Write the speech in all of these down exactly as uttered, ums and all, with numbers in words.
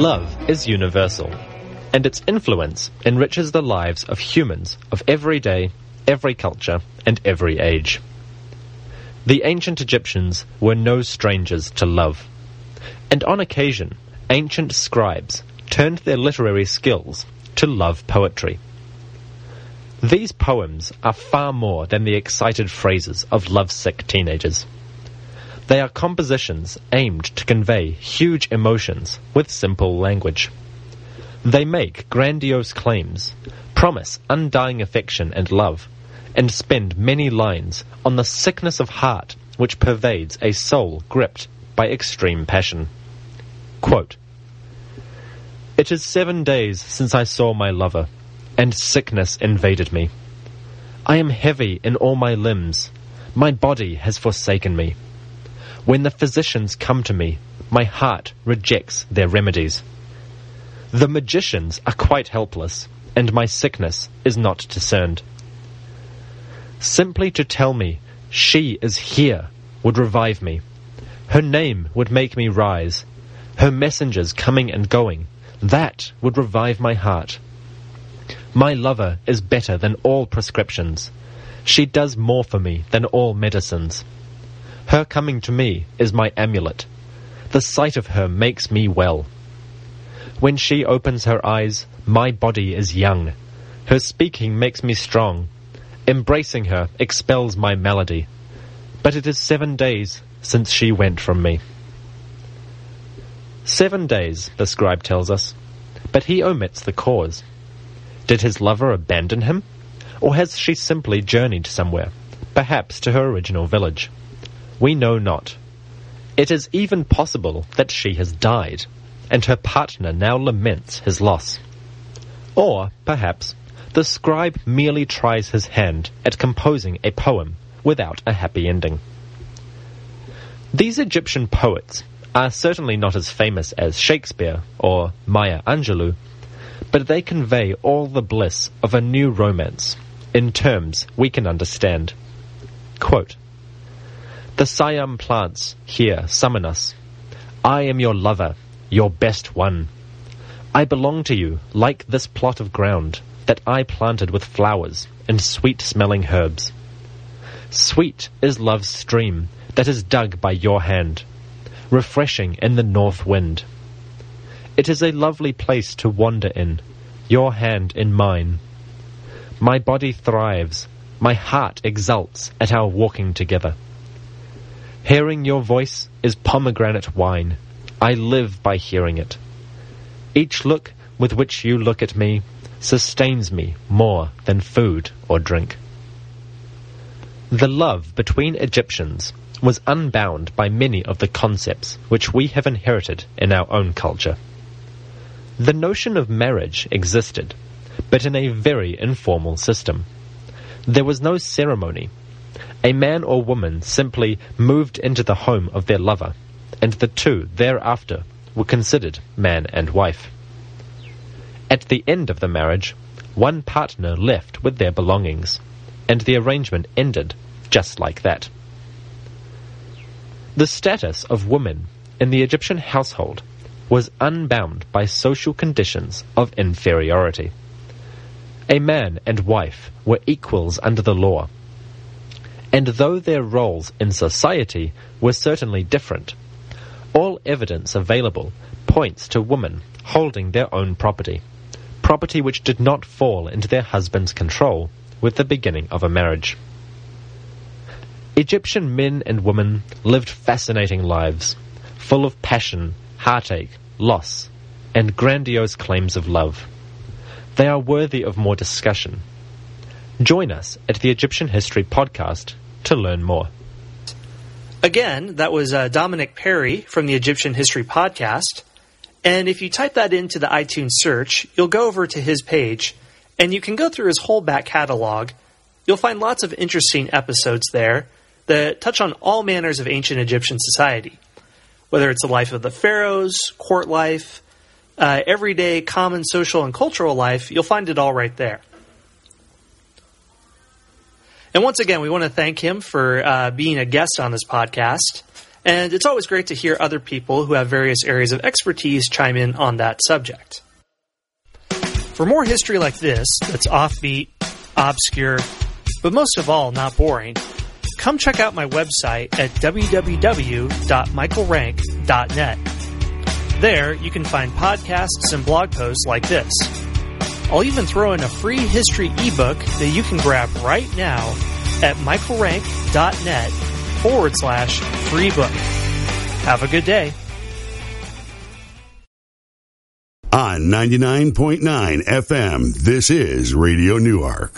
Love is universal, and its influence enriches the lives of humans of every day, every culture, and every age. The ancient Egyptians were no strangers to love, and on occasion, ancient scribes turned their literary skills to love poetry. These poems are far more than the excited phrases of lovesick teenagers. They are compositions aimed to convey huge emotions with simple language. They make grandiose claims, promise undying affection and love, and spend many lines on the sickness of heart which pervades a soul gripped by extreme passion. Quote, "It is seven days since I saw my lover, and sickness invaded me. I am heavy in all my limbs. My body has forsaken me. When the physicians come to me, my heart rejects their remedies. The magicians are quite helpless, and my sickness is not discerned. Simply to tell me she is here would revive me. Her name would make me rise. Her messengers coming and going, that would revive my heart. My lover is better than all prescriptions. She does more for me than all medicines. Her coming to me is my amulet. The sight of her makes me well. When she opens her eyes, my body is young. Her speaking makes me strong. Embracing her expels my malady. But it is seven days since she went from me." Seven days, the scribe tells us, but he omits the cause. Did his lover abandon him? Or has she simply journeyed somewhere, perhaps to her original village? We know not. It is even possible that she has died, and her partner now laments his loss. Or, perhaps, the scribe merely tries his hand at composing a poem without a happy ending. These Egyptian poets are certainly not as famous as Shakespeare or Maya Angelou, but they convey all the bliss of a new romance in terms we can understand. Quote, "The Siam plants here summon us. I am your lover, your best one. I belong to you like this plot of ground that I planted with flowers and sweet-smelling herbs. Sweet is love's stream that is dug by your hand, refreshing in the north wind. It is a lovely place to wander in, your hand in mine. My body thrives, my heart exults at our walking together. Hearing your voice is pomegranate wine. I live by hearing it. Each look with which you look at me sustains me more than food or drink." The love between Egyptians was unbound by many of the concepts which we have inherited in our own culture. The notion of marriage existed, but in a very informal system. There was no ceremony. A man or woman simply moved into the home of their lover, and the two thereafter were considered man and wife. At the end of the marriage, one partner left with their belongings, and the arrangement ended just like that. The status of women in the Egyptian household was unbound by social conditions of inferiority. A man and wife were equals under the law, and though their roles in society were certainly different, all evidence available points to women holding their own property, property which did not fall into their husband's control with the beginning of a marriage. Egyptian men and women lived fascinating lives, full of passion, heartache, loss, and grandiose claims of love. They are worthy of more discussion. Join us at the Egyptian History Podcast to learn more. Again, that was uh, Dominic Perry from the Egyptian History Podcast. And if you type that into the iTunes search, you'll go over to his page, and you can go through his whole back catalog. You'll find lots of interesting episodes there that touch on all manners of ancient Egyptian society, whether it's the life of the pharaohs, court life, uh, everyday common social and cultural life. You'll find it all right there. And once again, we want to thank him for uh, being a guest on this podcast. And it's always great to hear other people who have various areas of expertise chime in on that subject. For more history like this, that's offbeat, obscure, but most of all, not boring, come check out my website at w w w dot michael rank dot net. There, you can find podcasts and blog posts like this. I'll even throw in a free history ebook that you can grab right now at michaelrank.net forward slash free book. Have a good day. On ninety-nine point nine F M, this is Radio Newark.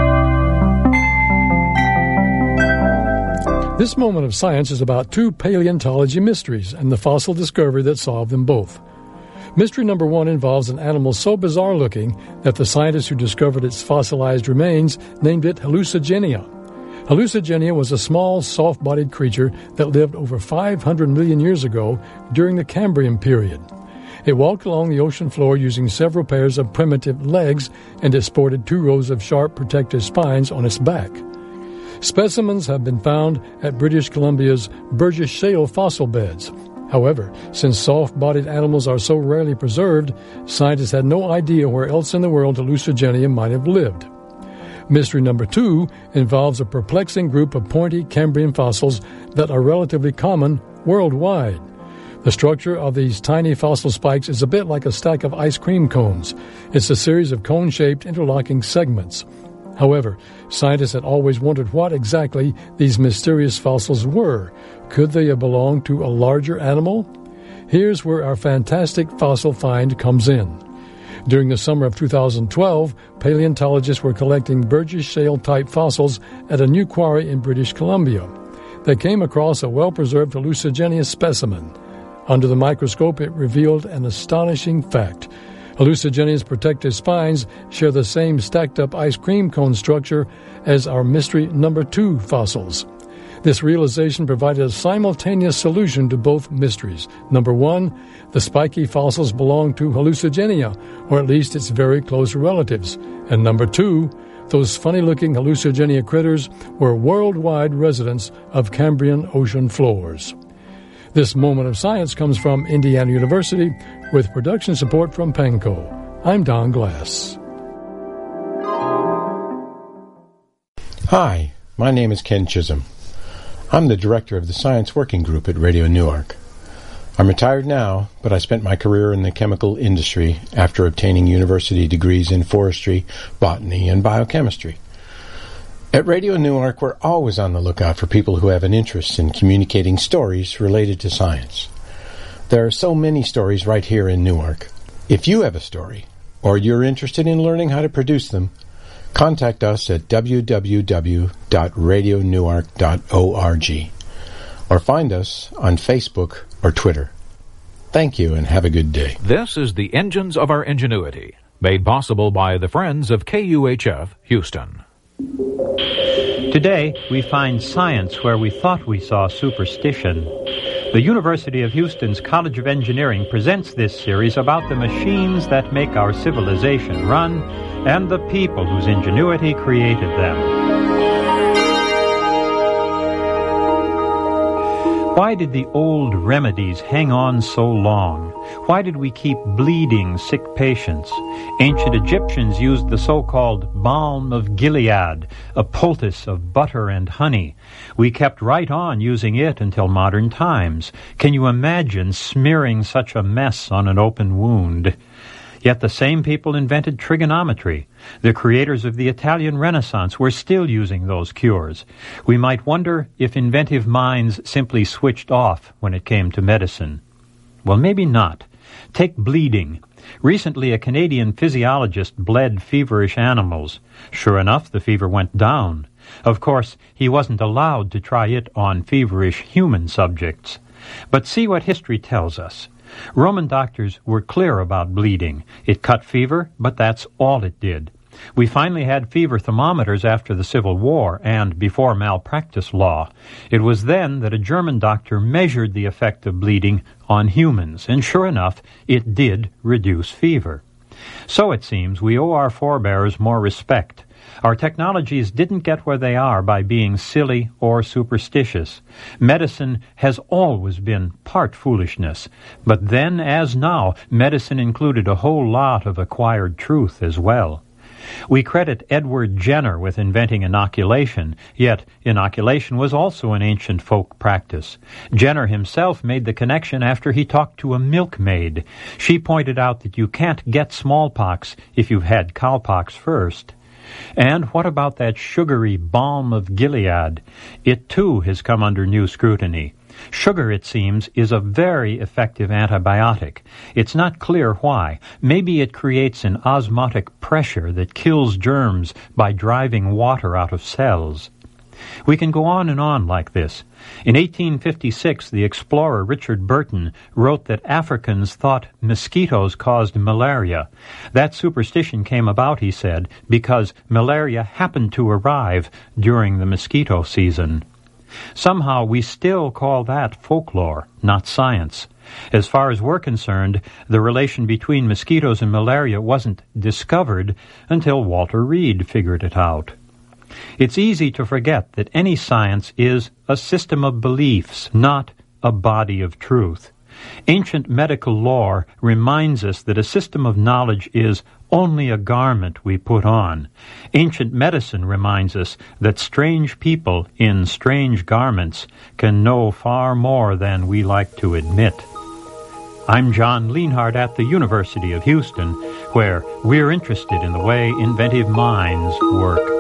This moment of science is about two paleontology mysteries and the fossil discovery that solved them both. Mystery number one involves an animal so bizarre-looking that the scientists who discovered its fossilized remains named it Hallucigenia. Hallucigenia was a small, soft-bodied creature that lived over five hundred million years ago during the Cambrian period. It walked along the ocean floor using several pairs of primitive legs, and it sported two rows of sharp protective spines on its back. Specimens have been found at British Columbia's Burgess Shale fossil beds. However, since soft-bodied animals are so rarely preserved, scientists had no idea where else in the world Hallucigenia might have lived. Mystery number two involves a perplexing group of pointy Cambrian fossils that are relatively common worldwide. The structure of these tiny fossil spikes is a bit like a stack of ice cream cones. It's a series of cone-shaped interlocking segments. However, scientists had always wondered what exactly these mysterious fossils were. Could they have belonged to a larger animal? Here's where our fantastic fossil find comes in. During the summer of two thousand twelve, paleontologists were collecting Burgess Shale-type fossils at a new quarry in British Columbia. They came across a well-preserved Hallucigenia specimen. Under the microscope, it revealed an astonishing fact. Hallucigenia's protective spines share the same stacked-up ice cream cone structure as our mystery number two fossils. This realization provided a simultaneous solution to both mysteries. Number one, the spiky fossils belong to Hallucigenia, or at least its very close relatives. And number two, those funny-looking Hallucigenia critters were worldwide residents of Cambrian ocean floors. This moment of science comes from Indiana University with production support from Panco. I'm Don Glass. Hi, my name is Ken Chisholm. I'm the director of the Science Working Group at Radio Newark. I'm retired now, but I spent my career in the chemical industry after obtaining university degrees in forestry, botany, and biochemistry. At Radio Newark, we're always on the lookout for people who have an interest in communicating stories related to science. There are so many stories right here in Newark. If you have a story, or you're interested in learning how to produce them, contact us at w w w dot radio newark dot org or find us on Facebook or Twitter. Thank you and have a good day. This is the Engines of Our Ingenuity, made possible by the Friends of K U H F Houston. Today, we find science where we thought we saw superstition. The University of Houston's College of Engineering presents this series about the machines that make our civilization run and the people whose ingenuity created them. Why did the old remedies hang on so long? Why did we keep bleeding sick patients? Ancient Egyptians used the so-called balm of Gilead, a poultice of butter and honey. We kept right on using it until modern times. Can you imagine smearing such a mess on an open wound? Yet the same people invented trigonometry. The creators of the Italian Renaissance were still using those cures. We might wonder if inventive minds simply switched off when it came to medicine. Well, maybe not. Take bleeding. Recently, a Canadian physiologist bled feverish animals. Sure enough, the fever went down. Of course, he wasn't allowed to try it on feverish human subjects. But see what history tells us. Roman doctors were clear about bleeding. It cut fever, but that's all it did. We finally had fever thermometers after the Civil War and before malpractice law. It was then that a German doctor measured the effect of bleeding on humans, and sure enough, it did reduce fever. So it seems we owe our forebears more respect. Our technologies didn't get where they are by being silly or superstitious. Medicine has always been part foolishness, but then, as now, medicine included a whole lot of acquired truth as well. We credit Edward Jenner with inventing inoculation, yet inoculation was also an ancient folk practice. Jenner himself made the connection after he talked to a milkmaid. She pointed out that you can't get smallpox if you've had cowpox first. And what about that sugary balm of Gilead? It too has come under new scrutiny. Sugar, it seems, is a very effective antibiotic. It's not clear why. Maybe it creates an osmotic pressure that kills germs by driving water out of cells. We can go on and on like this. In eighteen fifty-six, the explorer Richard Burton wrote that Africans thought mosquitoes caused malaria. That superstition came about, he said, because malaria happened to arrive during the mosquito season. Somehow we still call that folklore, not science. As far as we're concerned, the relation between mosquitoes and malaria wasn't discovered until Walter Reed figured it out. It's easy to forget that any science is a system of beliefs, not a body of truth. Ancient medical lore reminds us that a system of knowledge is only a garment we put on. Ancient medicine reminds us that strange people in strange garments can know far more than we like to admit. I'm John Lienhardt at the University of Houston, where we're interested in the way inventive minds work.